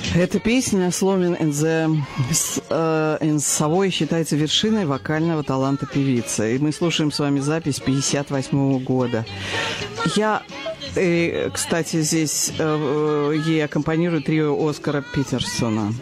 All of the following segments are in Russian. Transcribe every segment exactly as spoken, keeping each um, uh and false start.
Эта песня «Slumming in the in Savoy» считается вершиной вокального таланта певицы. И мы слушаем с вами запись пятьдесят восьмого года. Я, и, кстати, здесь ей аккомпанирует трио Оскара Питерсона.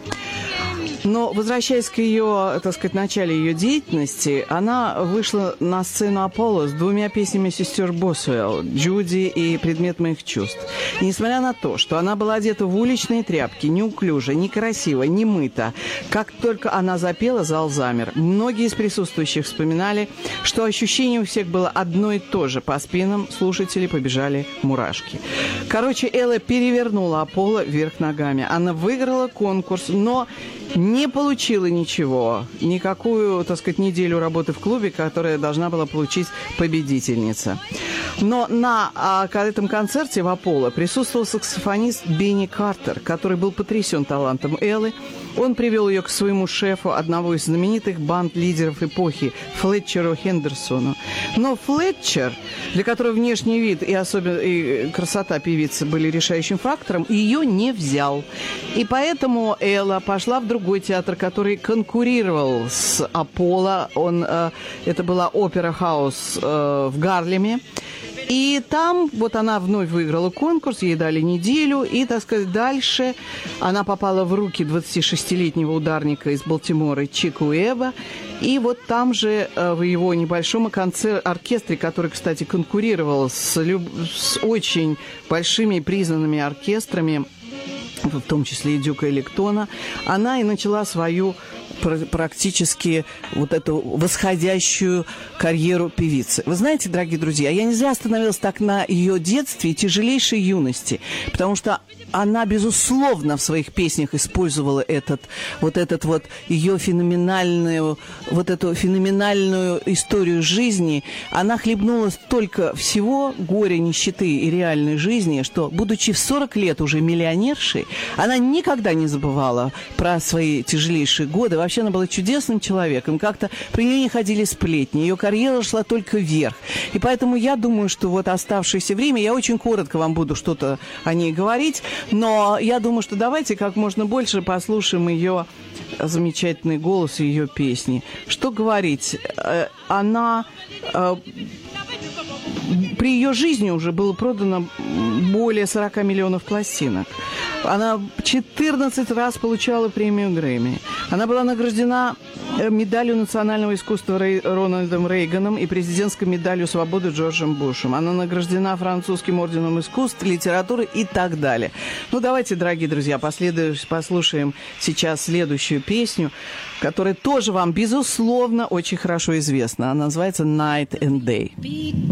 Но, возвращаясь к ее, так сказать, начале ее деятельности, она вышла на сцену Аполло с двумя песнями сестер Босуэлл «Джуди» и «Предмет моих чувств». И несмотря на то, что она была одета в уличные тряпки, неуклюже, некрасиво, не мыта, как только она запела, зал замер. Многие из присутствующих вспоминали, что ощущение у всех было одно и то же. По спинам слушателей побежали мурашки. Короче, Элла перевернула Аполло вверх ногами. Она выиграла конкурс, но не получила ничего, никакую, так сказать, неделю работы в клубе, которая должна была получить победительница. Но на а, этом концерте в Аполло присутствовал саксофонист Бенни Картер, который был потрясен талантом Эллы. Он привел ее к своему шефу, одного из знаменитых банд-лидеров эпохи, Флетчеру Хендерсону. Но Флетчер, для которого внешний вид и особенно и красота певицы были решающим фактором, ее не взял. И поэтому Элла пошла в другой театр, который конкурировал с Аполло. Он, э, это была опера-хаус э, в Гарлеме. И там вот она вновь выиграла конкурс, ей дали неделю, и, так сказать, дальше она попала в руки двадцатишестилетнего ударника из Балтимора Чика Уэба. И вот там же в его небольшом концерт, оркестре, который, кстати, конкурировал с, люб... с очень большими и признанными оркестрами, в том числе и Дюка Эллингтона, она и начала свою практически вот эту восходящую карьеру певицы. Вы знаете, дорогие друзья, я не зря остановилась так на ее детстве и тяжелейшей юности, потому что она, безусловно, в своих песнях использовала этот, вот этот вот ее феноменальную, вот эту феноменальную историю жизни. Она хлебнула столько всего, горя, нищеты и реальной жизни, что, будучи в сорок лет уже миллионершей, она никогда не забывала про свои тяжелейшие годы. Вообще она была чудесным человеком. Как-то при ней не ходили сплетни. Ее карьера шла только вверх. И поэтому я думаю, что вот оставшееся время, я очень коротко вам буду что-то о ней говорить, но я думаю, что давайте как можно больше послушаем ее замечательный голос и ее песни. Что говорить? Она... При ее жизни уже было продано более сорок миллионов пластинок. Она четырнадцать раз получала премию Грэмми. Она была награждена медалью национального искусства Рей... Рональдом Рейганом и президентской медалью свободы Джорджем Бушем. Она награждена французским орденом искусств, литературы и так далее. Ну, давайте, дорогие друзья, последующ... послушаем сейчас следующую песню, которая тоже вам, безусловно, очень хорошо известна. Она называется «Night and Day».